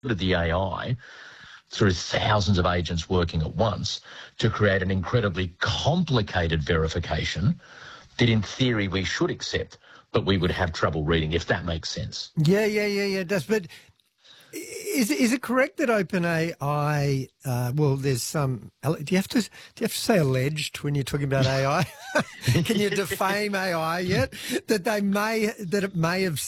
the AI through thousands of agents working at once to create an incredibly complicated verification that in theory we should accept, but we would have trouble reading, if that makes sense. Yeah, it does. But is it correct that OpenAI, well, there's some, do you have to say alleged when you're talking about AI? Can you defame AI yet? That it may have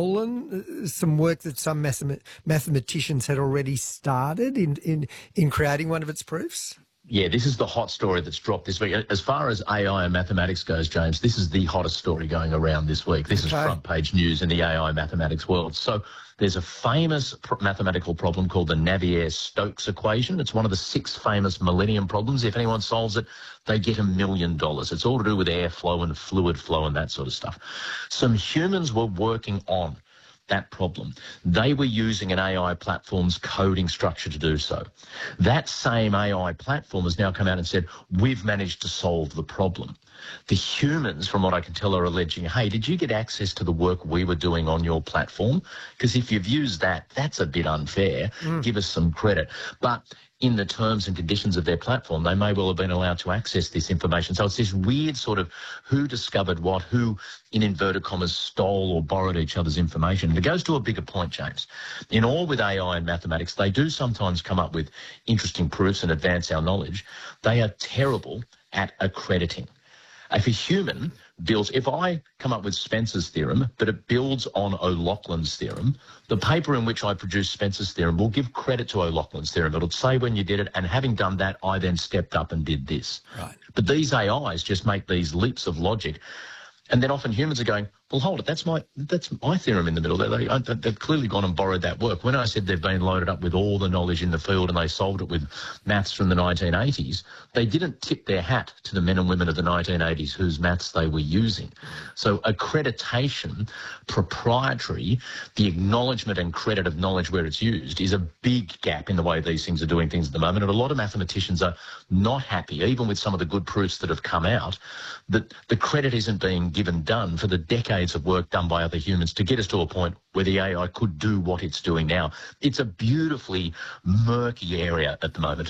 stolen some work that some mathematicians had already started in creating one of its proofs? Yeah, this is the hot story that's dropped this week. As far as AI and mathematics goes, James, this is the hottest story going around this week. This is front page news in the AI mathematics world. So there's a famous mathematical problem called the Navier-Stokes equation. It's one of the 6 famous millennium problems. If anyone solves it, they get $1 million. It's all to do with airflow and fluid flow and that sort of stuff. Some humans were working on that problem. They were using an AI platform's coding structure to do so. That same AI platform has now come out and said, we've managed to solve the problem. The humans, from what I can tell, are alleging, hey, did you get access to the work we were doing on your platform? Because if you've used that, that's a bit unfair. Give us some credit. But in the terms and conditions of their platform, they may well have been allowed to access this information. So it's this weird sort of who discovered what, who, in inverted commas, stole or borrowed each other's information. And it goes to a bigger point, James. In all with AI and mathematics, they do sometimes come up with interesting proofs and advance our knowledge. They are terrible at accrediting. If a human builds, if I come up with Spencer's theorem, but it builds on O'Loughlin's theorem, the paper in which I produce Spencer's theorem will give credit to O'Loughlin's theorem. It'll say when you did it, and having done that, I then stepped up and did this. Right. But these AIs just make these leaps of logic. And then often humans are going, well, hold it, that's my theorem in the middle. They've clearly gone and borrowed that work. When I said they've been loaded up with all the knowledge in the field and they solved it with maths from the 1980s, they didn't tip their hat to the men and women of the 1980s whose maths they were using. So accreditation, proprietary, the acknowledgement and credit of knowledge where it's used is a big gap in the way these things are doing things at the moment. And a lot of mathematicians are not happy, even with some of the good proofs that have come out, that the credit isn't being done for the decades of work done by other humans to get us to a point where the AI could do what it's doing now. It's a beautifully murky area at the moment.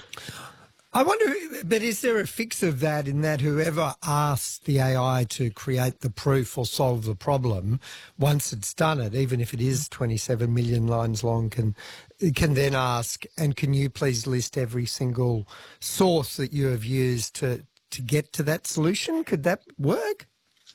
I wonder, but is there a fix of that in that whoever asks the AI to create the proof or solve the problem, once it's done it, even if it is 27 million lines long, can then ask, and can you please list every single source that you have used to get to that solution? Could that work?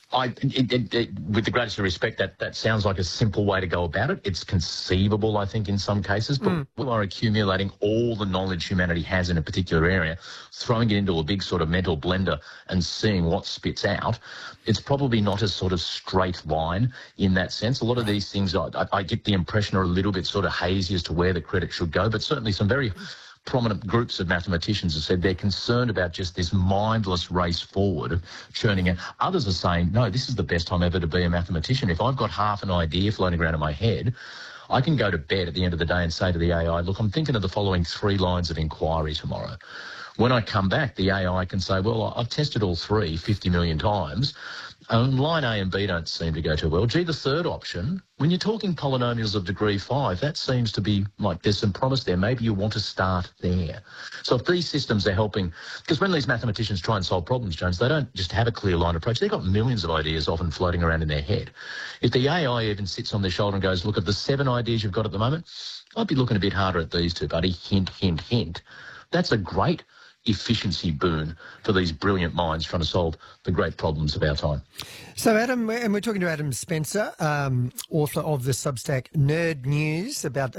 With the greatest respect, that sounds like a simple way to go about it. It's conceivable, I think, in some cases, but we are accumulating all the knowledge humanity has in a particular area, throwing it into a big sort of mental blender and seeing what spits out. It's probably not a sort of straight line in that sense. A lot of these things, I get the impression, are a little bit sort of hazy as to where the credit should go, but certainly some very prominent groups of mathematicians have said they're concerned about just this mindless race forward of churning out. Others are saying, no, this is the best time ever to be a mathematician. If I've got half an idea floating around in my head, I can go to bed at the end of the day and say to the AI, look, I'm thinking of the following 3 lines of inquiry tomorrow. When I come back, the AI can say, well, I've tested all 3 50 million times. Line A and B don't seem to go too well. Gee, the third option, when you're talking polynomials of degree 5, that seems to be like there's some promise there. Maybe you want to start there. So if these systems are helping, because when these mathematicians try and solve problems, Jones, they don't just have a clear line approach. They've got millions of ideas often floating around in their head. If the AI even sits on their shoulder and goes, look, at the 7 ideas you've got at the moment, I'd be looking a bit harder at these 2, buddy. Hint, hint, hint. That's a great efficiency boon for these brilliant minds trying to solve the great problems of our time. So, Adam, and we're talking to Adam Spencer, author of the Substack Nerd News, about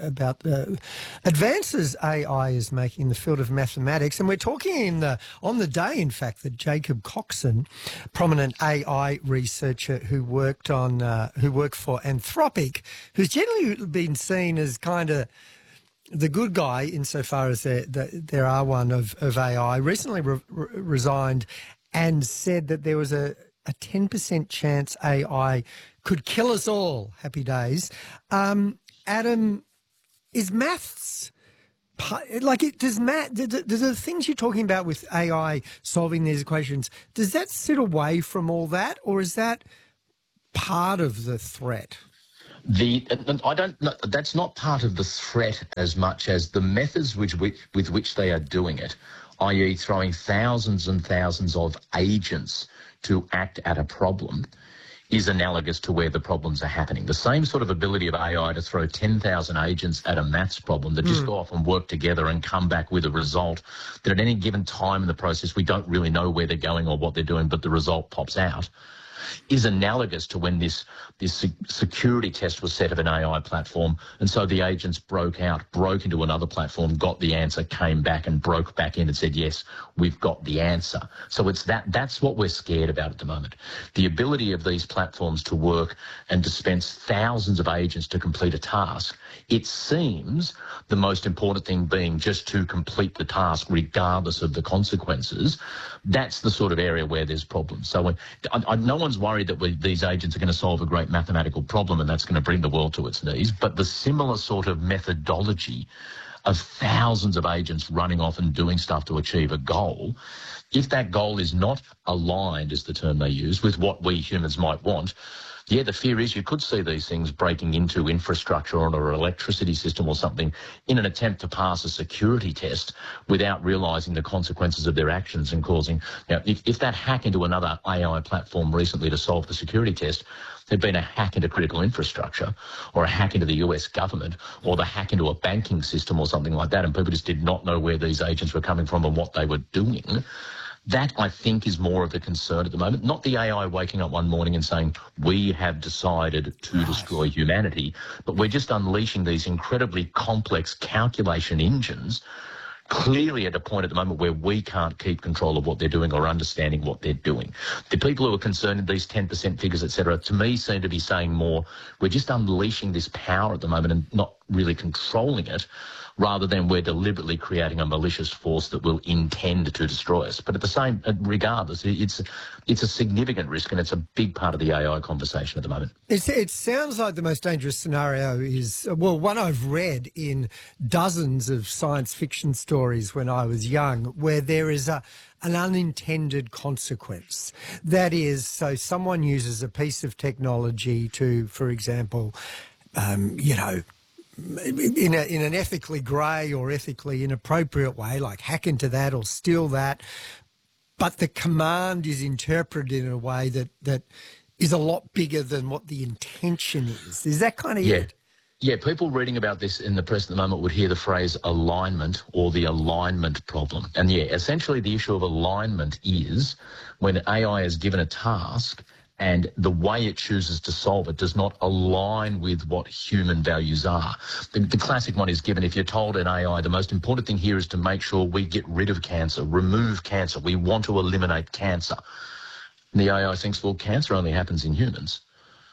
advances AI is making in the field of mathematics, and we're talking on the day, in fact, that Jacob Coxon, prominent AI researcher who worked for Anthropic, who's generally been seen as kind of the good guy insofar as there are one of AI, recently resigned and said that there was a 10% chance AI could kill us all. Happy days. Adam, is maths does the things you're talking about with AI solving these equations, does that sit away from all that, or is that part of the threat? I don't know. That's not part of the threat as much as the methods with which they are doing it, i.e. throwing thousands and thousands of agents to act at a problem, is analogous to where the problems are happening. The same sort of ability of AI to throw 10,000 agents at a maths problem that just go off and work together and come back with a result that at any given time in the process we don't really know where they're going or what they're doing, but the result pops out, is analogous to when this security test was set of an AI platform, and so the agents broke into another platform, got the answer, came back and broke back in and said, yes, we've got the answer. So it's that's what we're scared about at the moment. The ability of these platforms to work and dispense thousands of agents to complete a task. It seems the most important thing being just to complete the task regardless of the consequences. That's the sort of area where there's problems. So no one's worried that these agents are going to solve a great mathematical problem and that's going to bring the world to its knees, but the similar sort of methodology of thousands of agents running off and doing stuff to achieve a goal, if that goal is not aligned, is the term they use, with what we humans might want, yeah, the fear is you could see these things breaking into infrastructure or an electricity system or something in an attempt to pass a security test without realising the consequences of their actions and causing, if that hack into another AI platform recently to solve the security test, there'd been a hack into critical infrastructure or a hack into the US government or the hack into a banking system or something like that, and people just did not know where these agents were coming from and what they were doing. That, I think, is more of the concern at the moment, not the AI waking up one morning and saying, we have decided to destroy humanity, but we're just unleashing these incredibly complex calculation engines, clearly at a point at the moment where we can't keep control of what they're doing or understanding what they're doing. The people who are concerned in these 10% figures, et cetera, to me seem to be saying more, we're just unleashing this power at the moment and not really controlling it, rather than we're deliberately creating a malicious force that will intend to destroy us. But at the same, regardless, it's a significant risk and it's a big part of the AI conversation at the moment. It sounds like the most dangerous scenario is, well, one I've read in dozens of science fiction stories when I was young, where there is an unintended consequence. That is, so someone uses a piece of technology to, for example, in an ethically grey or ethically inappropriate way, like hack into that or steal that, but the command is interpreted in a way that is a lot bigger than what the intention is. Is that kind of it? Yeah, people reading about this in the press at the moment would hear the phrase alignment or the alignment problem. And yeah, essentially the issue of alignment is when AI is given a task and the way it chooses to solve it does not align with what human values are. The classic one is given if you're told in AI, the most important thing here is to make sure we get rid of cancer, remove cancer. We want to eliminate cancer. And the AI thinks, well, cancer only happens in humans.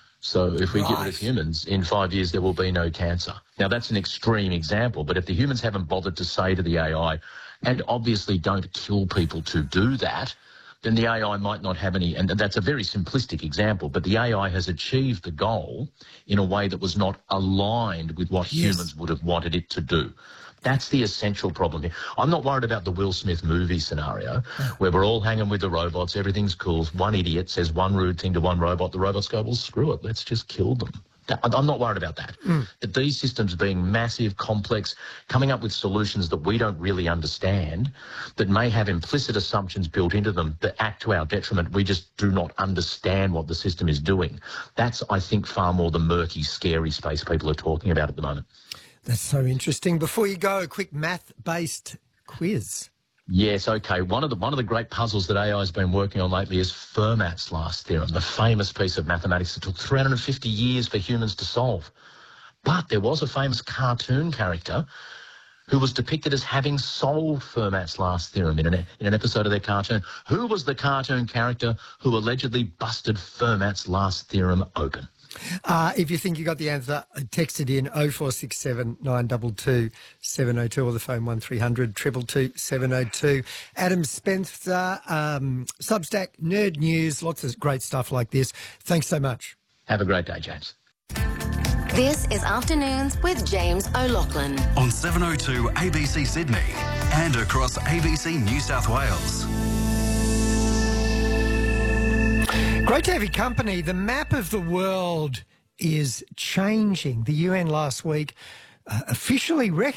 So if we get rid of humans, in 5 years there will be no cancer. Now, that's an extreme example, but if the humans haven't bothered to say to the AI, and obviously don't kill people to do that, then the AI might not have any, and that's a very simplistic example, but the AI has achieved the goal in a way that was not aligned with what humans would have wanted it to do. That's the essential problem here. I'm not worried about the Will Smith movie scenario where we're all hanging with the robots, everything's cool. One idiot says one rude thing to one robot, the robots go, well, screw it, let's just kill them. I'm not worried about that. But these systems being massive, complex, coming up with solutions that we don't really understand, that may have implicit assumptions built into them that act to our detriment, we just do not understand what the system is doing. That's, I think, far more the murky, scary space people are talking about at the moment. That's so interesting. Before you go, a quick math-based quiz. Yes, okay. One of the great puzzles that AI has been working on lately is Fermat's last theorem, the famous piece of mathematics that took 350 years for humans to solve. But there was a famous cartoon character who was depicted as having solved Fermat's last theorem in an episode of their cartoon. Who was the cartoon character who allegedly busted Fermat's last theorem open? If you think you got the answer, text it in 0467 922 702 or the phone 1300 222 702. Adam Spencer, Substack, Nerd News, lots of great stuff like this. Thanks so much. Have a great day, James. This is Afternoons with James O'Loughlin on 702 ABC Sydney and across ABC New South Wales. Great to have your company. The map of the world is changing. The UN last week officially recognised